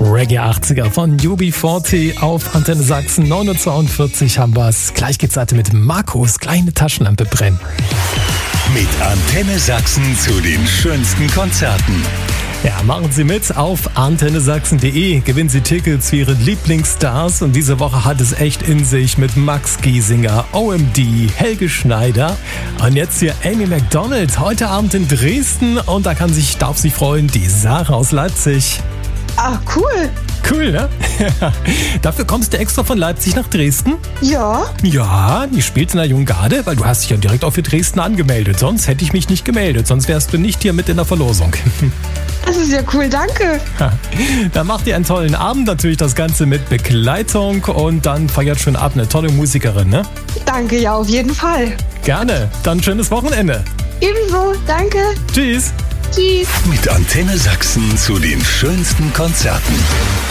Reggae 80er von UB40 auf Antenne Sachsen. 9:42 haben wir's. Gleich geht's weiter mit Markus kleine Taschenlampe brennen. Mit Antenne Sachsen zu den schönsten Konzerten. Ja, machen Sie mit auf antennesachsen.de. Gewinnen Sie Tickets für Ihre Lieblingsstars. Und diese Woche hat es echt in sich mit Max Giesinger, OMD, Helge Schneider und jetzt hier Amy Macdonald. Heute Abend in Dresden und da darf sich freuen, die Sarah aus Leipzig. Ach, cool. Cool, ne? Dafür kommst du extra von Leipzig nach Dresden? Ja. Ja, die spielt in der Jungen Garde, weil du hast dich ja direkt auch für Dresden angemeldet. Sonst hätte ich mich nicht gemeldet, sonst wärst du nicht hier mit in der Verlosung. Das ist ja cool, danke. Dann macht ihr einen tollen Abend, natürlich das Ganze mit Begleitung und dann feiert schon ab, eine tolle Musikerin, ne? Danke, ja, auf jeden Fall. Gerne, dann schönes Wochenende. Ebenso, danke. Tschüss. Tschüss. Mit Antenne Sachsen zu den schönsten Konzerten.